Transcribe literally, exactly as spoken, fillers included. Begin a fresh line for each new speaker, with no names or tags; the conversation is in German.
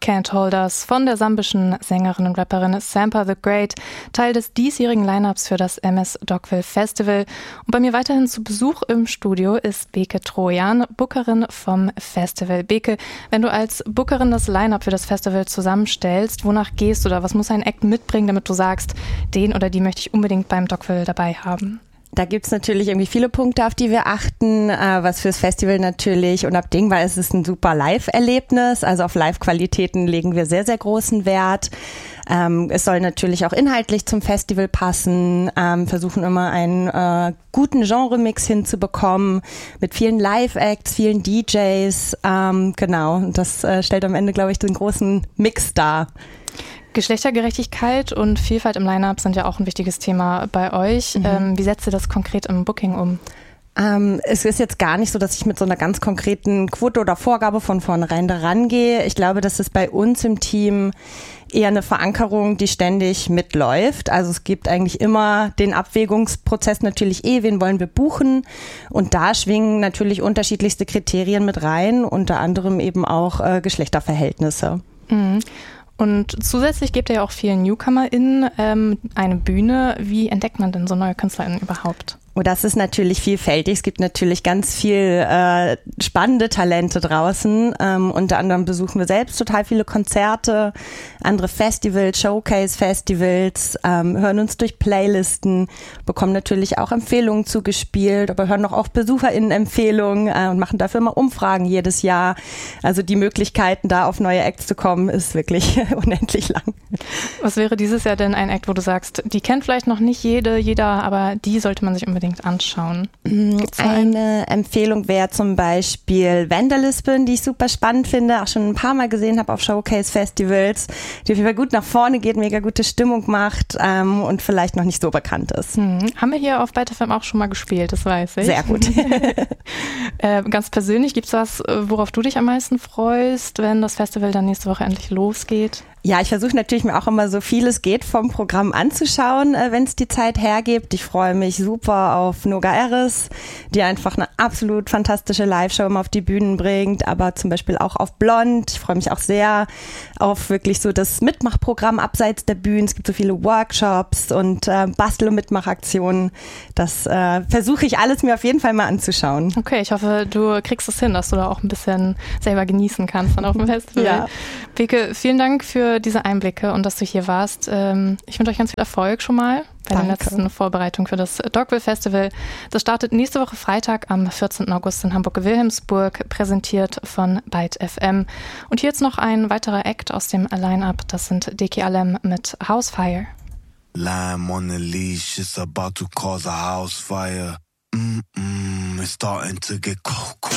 Can't Hold Us von der sambischen Sängerin und Rapperin Sampa the Great, Teil des diesjährigen Line-Ups für das M S Dockville Festival. Und bei mir weiterhin zu Besuch im Studio ist Beke Trojan, Bookerin vom Festival. Beke, wenn du als Bookerin das Line-Up für das Festival zusammenstellst, wonach gehst du da? Was muss ein Act mitbringen, damit du sagst, den oder die möchte ich unbedingt beim Dockville dabei haben?
Da gibt's natürlich irgendwie viele Punkte, auf die wir achten, äh, was fürs Festival natürlich unabdingbar ist, ist ein super Live-Erlebnis. Also auf Live-Qualitäten legen wir sehr, sehr großen Wert. Ähm, es soll natürlich auch inhaltlich zum Festival passen, ähm, versuchen immer einen äh, guten Genre-Mix hinzubekommen mit vielen Live-Acts, vielen D Js. Ähm, genau, und das äh, stellt am Ende, glaube ich, den großen Mix dar.
Geschlechtergerechtigkeit und Vielfalt im Line-Up sind ja auch ein wichtiges Thema bei euch. Mhm. Ähm, wie setzt ihr das konkret im Booking um?
Ähm, es ist jetzt gar nicht so, dass ich mit so einer ganz konkreten Quote oder Vorgabe von vornherein da rangehe. Ich glaube, das ist bei uns im Team eher eine Verankerung, die ständig mitläuft. Also es gibt eigentlich immer den Abwägungsprozess natürlich eh, wen wollen wir buchen? Und da schwingen natürlich unterschiedlichste Kriterien mit rein, unter anderem eben auch äh, Geschlechterverhältnisse.
Mhm. Und zusätzlich gebt ihr ja auch vielen NewcomerInnen ähm, eine Bühne. Wie entdeckt man denn so neue KünstlerInnen überhaupt?
Oh, das ist natürlich vielfältig. Es gibt natürlich ganz viel äh, spannende Talente draußen. Ähm, unter anderem besuchen wir selbst total viele Konzerte, andere Festivals, Showcase-Festivals, ähm, hören uns durch Playlisten, bekommen natürlich auch Empfehlungen zugespielt, aber hören auch oft BesucherInnen-Empfehlungen äh, und machen dafür immer Umfragen jedes Jahr. Also die Möglichkeiten, da auf neue Acts zu kommen, ist wirklich unendlich lang.
Was wäre dieses Jahr denn ein Act, wo du sagst, die kennt vielleicht noch nicht jede, jeder, aber die sollte man sich unbedingt anschauen? Gibt's
eine Empfehlung wäre zum Beispiel Vandalism, die ich super spannend finde, auch schon ein paar Mal gesehen habe auf Showcase-Festivals, die auf jeden Fall gut nach vorne geht, mega gute Stimmung macht ähm, und vielleicht noch nicht so bekannt ist.
Hm. Haben wir hier auf Byte F M auch schon mal gespielt, das weiß ich.
Sehr gut.
äh, ganz persönlich, gibt's was, worauf du dich am meisten freust, wenn das Festival dann nächste Woche endlich losgeht?
Ja, ich versuche natürlich mir auch immer so viel es geht vom Programm anzuschauen, äh, wenn es die Zeit hergibt. Ich freue mich super auf Noga Eris, die einfach eine absolut fantastische Live-Show immer auf die Bühnen bringt, aber zum Beispiel auch auf Blond. Ich freue mich auch sehr auf wirklich so das Mitmachprogramm abseits der Bühnen. Es gibt so viele Workshops und äh, Bastel- und Mitmachaktionen. Das äh, versuche ich alles mir auf jeden Fall mal anzuschauen.
Okay, ich hoffe, du kriegst es hin, dass du da auch ein bisschen selber genießen kannst dann auf dem Festival.
Ja.
Beke, vielen Dank für diese Einblicke und dass du hier warst. Ich wünsche euch ganz viel Erfolg schon mal bei
Danke.
der letzten Vorbereitung für das Dockville Festival. Das startet nächste Woche Freitag am vierzehnten August in Hamburg-Wilhelmsburg, präsentiert von Byte F M. Und hier jetzt noch ein weiterer Act aus dem Line-Up. Das sind Deki Alem mit Housefire.
Lime on the leash, it's about to cause a house fire. Mm-mm, it's starting to get cold.